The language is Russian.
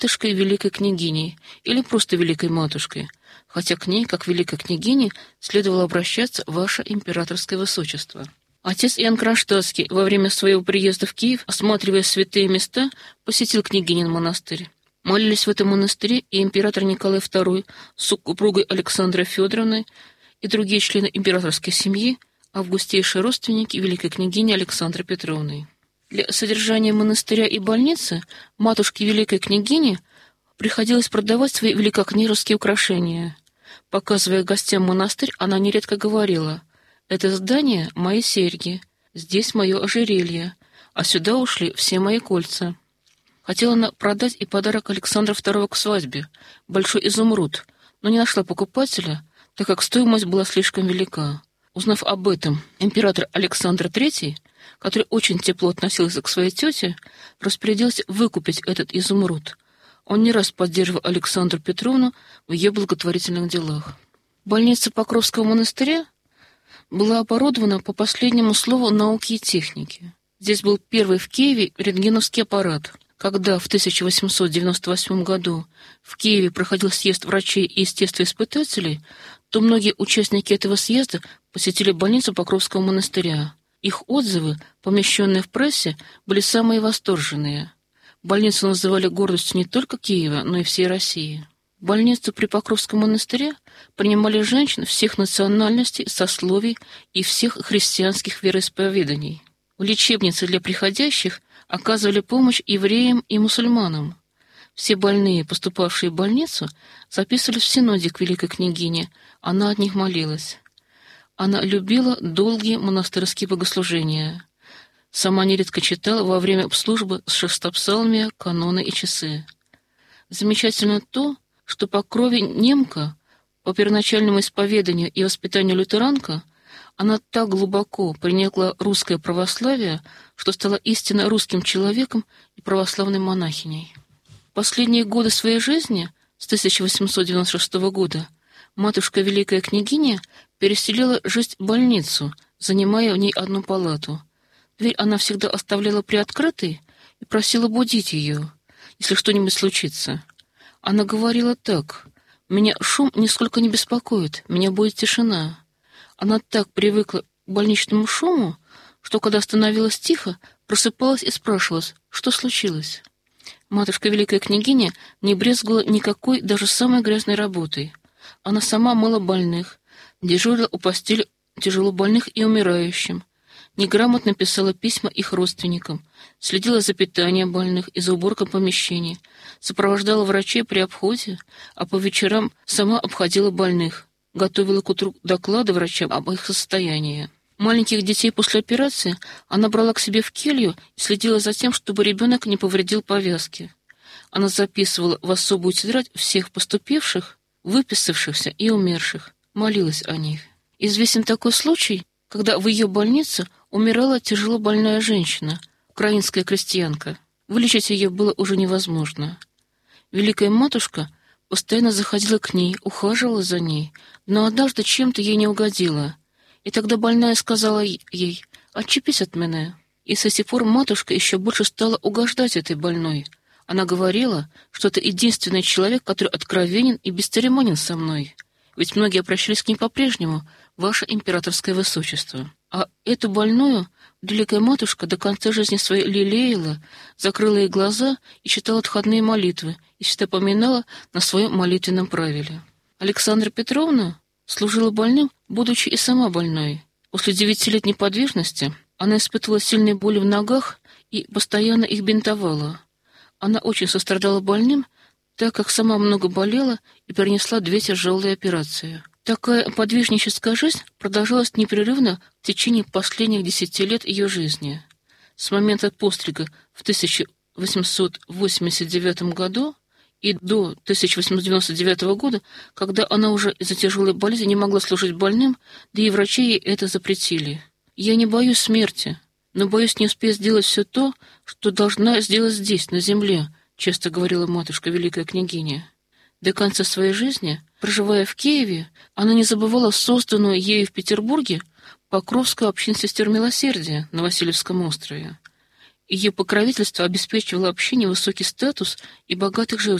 матушкой великой княгиней или просто великой матушкой, хотя к ней, как великой княгине, следовало обращаться ваше императорское высочество. Отец Иоанн Кронштадтский во время своего приезда в Киев, осматривая святые места, посетил княгинин монастырь. Молились в этом монастыре и император Николай II с супругой Александрой Федоровной и другие члены императорской семьи, августейшие родственники великой княгини Александры Петровны. Для содержания монастыря и больницы матушке великой княгини приходилось продавать свои великокняжеские украшения. Показывая гостям монастырь, она нередко говорила: «Это здание — мои серьги, здесь мое ожерелье, а сюда ушли все мои кольца». Хотела она продать и подарок Александра II к свадьбе — большой изумруд, но не нашла покупателя, так как стоимость была слишком велика. Узнав об этом, император Александр III, который очень тепло относился к своей тете, распорядился выкупить этот изумруд. Он не раз поддерживал Александру Петровну в ее благотворительных делах. Больница Покровского монастыря была оборудована по последнему слову науки и техники. Здесь был первый в Киеве рентгеновский аппарат. Когда в 1898 году в Киеве проходил съезд врачей и естествоиспытателей, то многие участники этого съезда посетили больницу Покровского монастыря. Их отзывы, помещенные в прессе, были самые восторженные. Больницу называли гордостью не только Киева, но и всей России. В больницу при Покровском монастыре принимали женщин всех национальностей, сословий и всех христианских вероисповеданий. В лечебнице для приходящих оказывали помощь евреям и мусульманам. Все больные, поступавшие в больницу, записывались в синоде к великой княгине, она от них молилась. Она любила долгие монастырские богослужения. Сама нередко читала во время службы шестопсалмия, каноны и часы. Замечательно то, что по крови немка, по первоначальному исповеданию и воспитанию лютеранка, она так глубоко приняла русское православие, что стала истинно русским человеком и православной монахиней. В последние годы своей жизни, с 1896 года, матушка великая княгиня переселила жить в больницу, занимая в ней одну палату. Дверь она всегда оставляла приоткрытой и просила будить ее, если что-нибудь случится. Она говорила так: «Меня шум нисколько не беспокоит, меня будет тишина». Она так привыкла к больничному шуму, что, когда становилось тихо, просыпалась и спрашивалась, что случилось. Матушка великая княгиня не брезгала никакой, даже самой грязной работой. Она сама мыла больных, дежурила у постели тяжелобольных и умирающим, неграмотно писала письма их родственникам, следила за питанием больных и за уборкой помещений, сопровождала врачей при обходе, а по вечерам сама обходила больных, готовила к утру доклады врачам об их состоянии. Маленьких детей после операции она брала к себе в келью и следила за тем, чтобы ребенок не повредил повязки. Она записывала в особую тетрадь всех поступивших, выписавшихся и умерших, молилась о них. Известен такой случай, когда в ее больнице умирала тяжело больная женщина, украинская крестьянка. Вылечить ее было уже невозможно. Великая матушка постоянно заходила к ней, ухаживала за ней, но однажды чем-то ей не угодила. И тогда больная сказала ей: «Отчепись от меня». И с этих пор матушка еще больше стала угождать этой больной. Она говорила, что это единственный человек, который откровенен и бесцеремонен со мной. Ведь многие обращались к ней по-прежнему: «Ваше императорское высочество». А эту больную великая матушка до конца жизни своей лелеяла, закрыла ей глаза и читала отходные молитвы, и всегда поминала на своем молитвенном правиле. Александра Петровна служила больным, будучи и сама больной. После 9 лет неподвижности она испытывала сильные боли в ногах и постоянно их бинтовала. Она очень сострадала больным, так как сама много болела и перенесла 2 тяжелые операции. Такая подвижническая жизнь продолжалась непрерывно в течение последних 10 лет ее жизни. С момента пострига в 1889 году и до 1899 года, когда она уже из-за тяжелой болезни не могла служить больным, да и врачи ей это запретили. «Я не боюсь смерти, но боюсь не успеть сделать все то, что должна сделать здесь, на земле», часто говорила матушка великая княгиня. До конца своей жизни, проживая в Киеве, она не забывала созданную ею в Петербурге Покровскую общину сестер милосердия на Васильевском острове. Ее покровительство обеспечивало общине высокий статус и богатых жертв.